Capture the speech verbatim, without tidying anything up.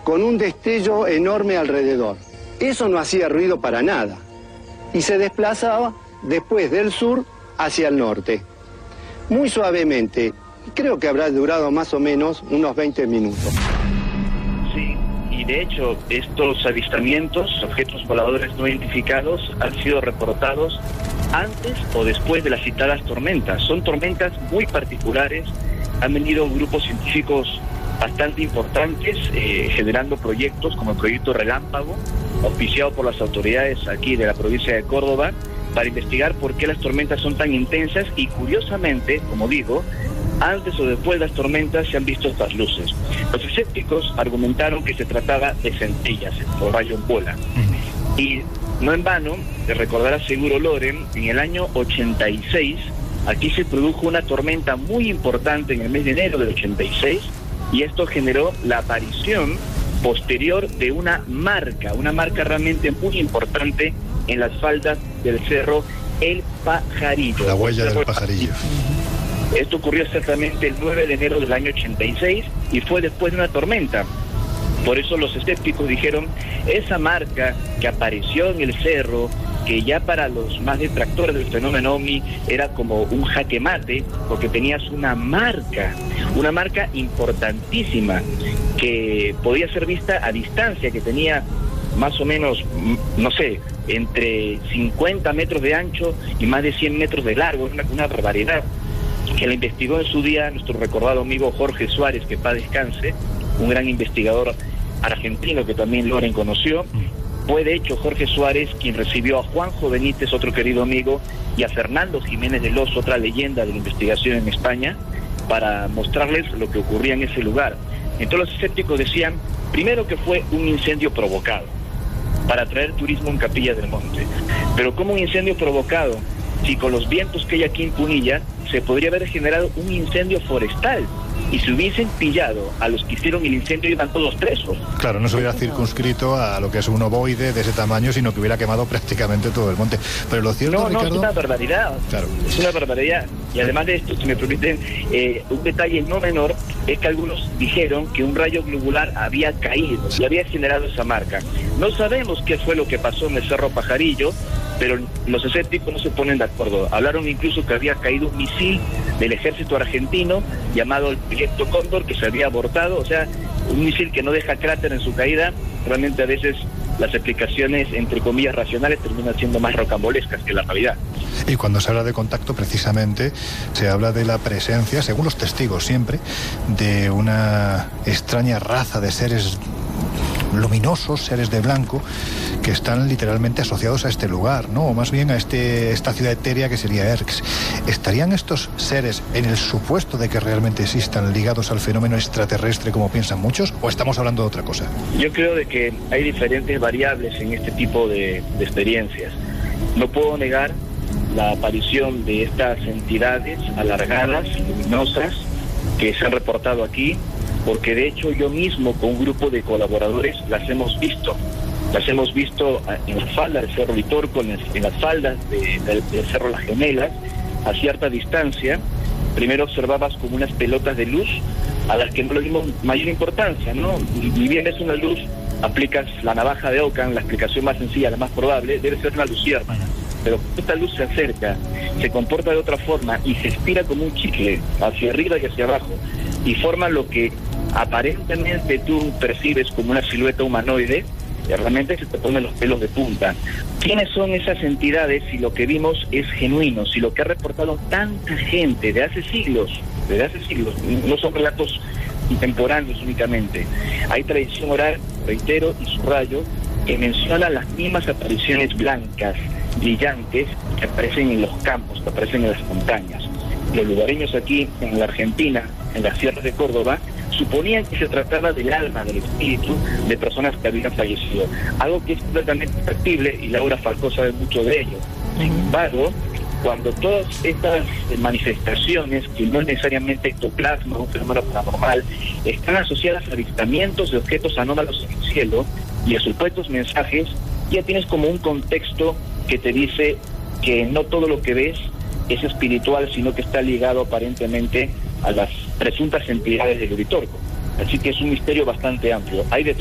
con un destello enorme alrededor. Eso no hacía ruido para nada y se desplazaba después del sur hacia el norte, muy suavemente. Creo que habrá durado más o menos unos veinte minutos. Sí, y de hecho estos avistamientos, objetos voladores no identificados, han sido reportados antes o después de las citadas tormentas. Son tormentas muy particulares, han venido grupos científicos bastante importantes eh, generando proyectos como el proyecto Relámpago, auspiciado por las autoridades aquí de la provincia de Córdoba, para investigar por qué las tormentas son tan intensas y curiosamente, como digo, antes o después de las tormentas se han visto estas luces. Los escépticos argumentaron que se trataba de centellas o rayo en bola. Y no en vano, te recordarás seguro, Loren, en el año ochenta y seis, aquí se produjo una tormenta muy importante en el mes de enero del ochenta y seis, y esto generó la aparición posterior de una marca, una marca realmente muy importante en las faldas del cerro El Pajarillo. La huella del pajarillo. Esto ocurrió exactamente el nueve de enero del año ochenta y seis y fue después de una tormenta. Por eso los escépticos dijeron, esa marca que apareció en el cerro, que ya para los más detractores del fenómeno OVNI era como un jaque mate, porque tenías una marca, una marca importantísima, que podía ser vista a distancia, que tenía más o menos, no sé, entre cincuenta metros de ancho y más de cien metros de largo, una, una barbaridad, que la investigó en su día nuestro recordado amigo Jorge Suárez, que paz descanse, un gran investigador argentino que también Loren conoció. Fue de hecho Jorge Suárez quien recibió a Juanjo Benítez, otro querido amigo, y a Fernando Jiménez de Los, otra leyenda de la investigación en España, para mostrarles lo que ocurría en ese lugar. Entonces los escépticos decían, primero, que fue un incendio provocado para atraer turismo en Capilla del Monte. Pero ¿cómo un incendio provocado? Si con los vientos que hay aquí en Punilla se podría haber generado un incendio forestal, y si hubiesen pillado a los que hicieron el incendio iban todos presos. Claro, no se hubiera circunscrito a lo que es un ovoide de ese tamaño, sino que hubiera quemado prácticamente todo el monte. Pero lo cierto, no, no, Ricardo... es una barbaridad. Claro. Es una barbaridad. Y además de esto, si me permiten, eh, un detalle no menor es que algunos dijeron que un rayo globular había caído y había generado esa marca. No sabemos qué fue lo que pasó en el Cerro Pajarillo, pero los escépticos no se ponen de acuerdo. Hablaron incluso que había caído un misil del ejército argentino llamado el Proyecto Cóndor, que se había abortado, o sea, un misil que no deja cráter en su caída. Realmente a veces las explicaciones, entre comillas, racionales terminan siendo más rocambolescas que la realidad. Y cuando se habla de contacto, precisamente, se habla de la presencia, según los testigos siempre, de una extraña raza de seres luminosos, seres de blanco, que están literalmente asociados a este lugar, ¿no? O más bien a este, esta ciudad etérea que sería Erx. ¿Estarían estos seres, en el supuesto de que realmente existan, ligados al fenómeno extraterrestre como piensan muchos, o estamos hablando de otra cosa? Yo creo de que hay diferentes variables en este tipo de, de experiencias. No puedo negar la aparición de estas entidades alargadas, luminosas, que se han reportado aquí, porque de hecho yo mismo con un grupo de colaboradores las hemos visto. Las hemos visto en las faldas del Cerro Litorco, en las, en las faldas de, de, del Cerro Las Gemelas, a cierta distancia. Primero observabas como unas pelotas de luz a las que no le dimos mayor importancia, ¿no? Y bien es una luz, aplicas la navaja de Ockham, la explicación más sencilla, la más probable, debe ser una luciérnaga. Pero esta luz se acerca, se comporta de otra forma y se estira como un chicle hacia arriba y hacia abajo y forma lo que aparentemente tú percibes como una silueta humanoide, y realmente se te ponen los pelos de punta. ¿Quiénes son esas entidades si lo que vimos es genuino, si lo que ha reportado tanta gente de hace siglos, de hace siglos, no son relatos contemporáneos únicamente? Hay tradición oral, reitero, y subrayo, que menciona las mismas apariciones blancas, brillantes, que aparecen en los campos, que aparecen en las montañas. Los lugareños aquí en la Argentina, en las sierras de Córdoba, suponían que se trataba del alma, del espíritu de personas que habían fallecido, algo que es completamente factible y Laura Falcó sabe mucho de ello. Sin embargo, cuando todas estas manifestaciones, que no es necesariamente ectoplasma o un fenómeno paranormal, están asociadas a avistamientos de objetos anómalos en el cielo y a supuestos mensajes, ya tienes como un contexto que te dice que no todo lo que ves es espiritual, sino que está ligado aparentemente a las presuntas entidades del Uritorco. Así que es un misterio bastante amplio. Hay de